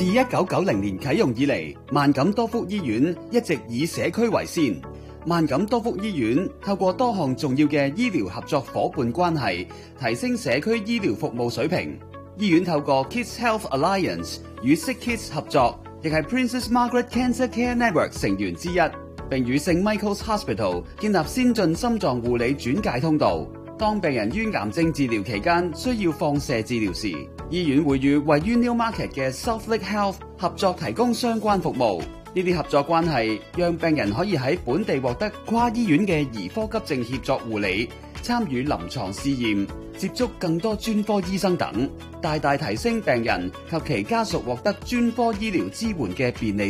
自1990年啟用以嚟，萬錦多福醫院一直以社區為先。萬錦多福醫院透過多項重要嘅醫療合作伙伴關係，提升社區醫療服務水平。醫院透過 Kids Health Alliance 與 Sick Kids 合作，亦係 Princess Margaret Cancer Care Network 成員之一，並與聖 Michael's Hospital 建立先進心臟護理轉介通道。當病人於癌症治療期間需要放射治療時，醫院會與位於 Newmarket 嘅 Southlake Health 合作提供相關服務。呢啲合作關係讓病人可以喺本地獲得跨醫院嘅兒科急症協作護理，參與臨床試驗，接觸更多專科醫生等，大大提升病人及其家屬獲得專科醫療支援嘅便利。